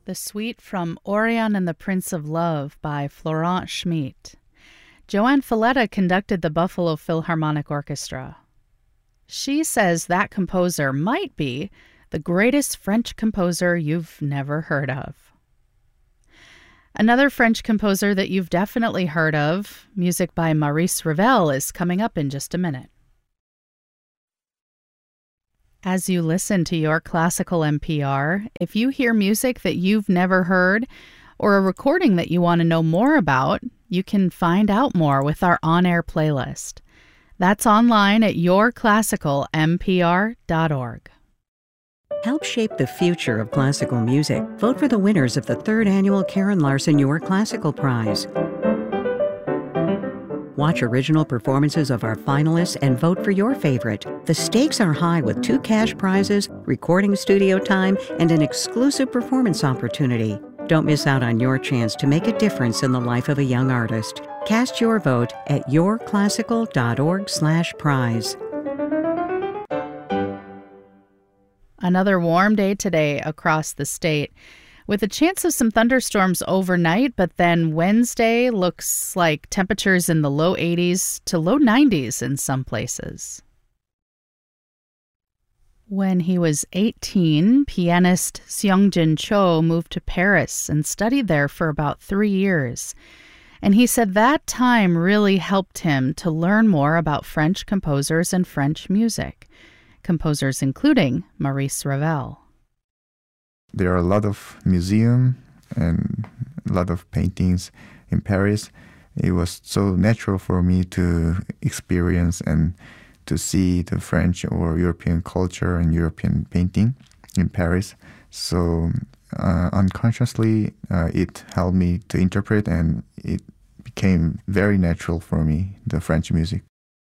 The suite from Orion and the Prince of Love by Florent Schmidt. Joanne Falletta conducted the Buffalo Philharmonic Orchestra. She says that composer might be the greatest French composer you've never heard of. Another French composer that you've definitely heard of, music by Maurice Ravel, is coming up in just a minute. As you listen to your classical NPR, if you hear music that you've never heard or a recording that you want to know more about, you can find out more with our on-air playlist. That's online at yourclassicalnpr.org. Help shape the future of classical music. Vote for the winners of the 3rd annual Karen Larson Your Classical Prize. Watch original performances of our finalists and vote for your favorite. The stakes are high with 2 cash prizes, recording studio time, and an exclusive performance opportunity. Don't miss out on your chance to make a difference in the life of a young artist. Cast your vote at yourclassical.org/prize. Another warm day today across the state, with a chance of some thunderstorms overnight, but then Wednesday looks like temperatures in the low 80s to low 90s in some places. When he was 18, pianist Seongjin Cho moved to Paris and studied there for about 3 years. And he said that time really helped him to learn more about French composers and French music, composers including Maurice Ravel. There are a lot of museums and a lot of paintings in Paris. It was so natural for me to experience and to see the French or European culture and European painting in Paris. So unconsciously, it helped me to interpret, and it became very natural for me, the French music.